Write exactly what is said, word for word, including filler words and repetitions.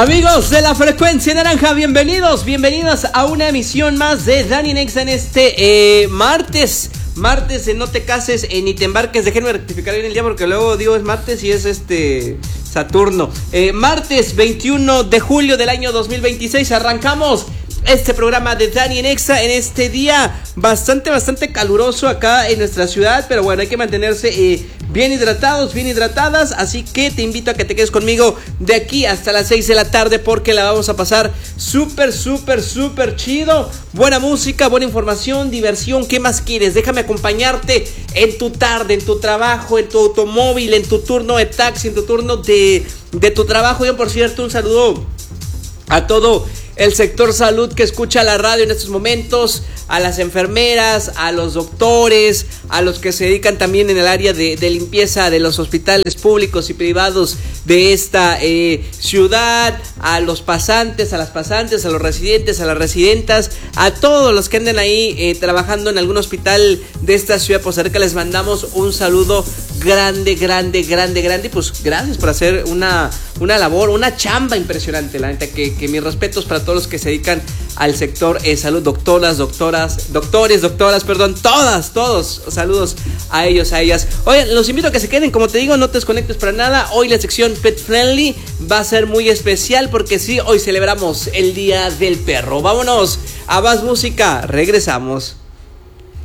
Amigos de la frecuencia naranja, bienvenidos, bienvenidas a una emisión más de Dani Nexa en este eh, martes, martes de no te cases eh, ni te embarques. Déjenme rectificar bien el día porque luego digo es martes y es este Saturno. eh, Martes veintiuno de julio del año dos mil veintiséis, arrancamos este programa de Dani Nexa en este día bastante, bastante caluroso acá en nuestra ciudad. Pero bueno, hay que mantenerse eh, bien hidratados, bien hidratadas. Así que te invito a que te quedes conmigo de aquí hasta las seis de la tarde porque la vamos a pasar súper, súper, súper chido. Buena música, buena información, diversión. ¿Qué más quieres? Déjame acompañarte en tu tarde, en tu trabajo, en tu automóvil, en tu turno de taxi, en tu turno de, de tu trabajo. Yo, por cierto, un saludo a todo el sector salud que escucha la radio en estos momentos, a las enfermeras, a los doctores, a los que se dedican también en el área de, de limpieza de los hospitales públicos y privados de esta eh, ciudad, a los pasantes, a las pasantes, a los residentes, a las residentas, a todos los que anden ahí eh, trabajando en algún hospital de esta ciudad. Pues cerca les mandamos un saludo grande, grande, grande, grande. Y pues gracias por hacer una, una labor, una chamba impresionante. La neta que, que mis respetos para todos los que se dedican al sector eh, salud, doctoras, doctoras, doctores, doctoras, perdón, todas, todos, saludos a ellos, a ellas. Oigan, los invito a que se queden, como te digo, no te desconectes para nada. Hoy la sección Pet Friendly va a ser muy especial porque sí, hoy celebramos el Día del Perro. Vámonos a más música, regresamos.